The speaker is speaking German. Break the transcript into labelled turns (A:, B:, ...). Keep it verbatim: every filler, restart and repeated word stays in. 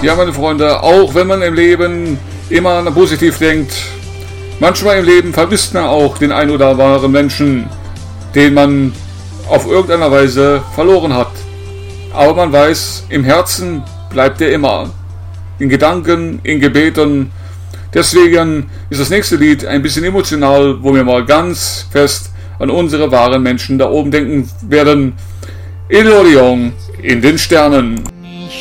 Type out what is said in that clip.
A: Ja, meine Freunde, auch wenn man im Leben immer positiv denkt, manchmal im Leben vermisst man auch den ein oder anderen Menschen, den man auf irgendeiner Weise verloren hat. Aber man weiß, im Herzen bleibt er immer. In Gedanken, in Gebeten. Deswegen ist das nächste Lied ein bisschen emotional, wo wir mal ganz fest an unsere wahren Menschen da oben denken werden. Il Orion in den Sternen.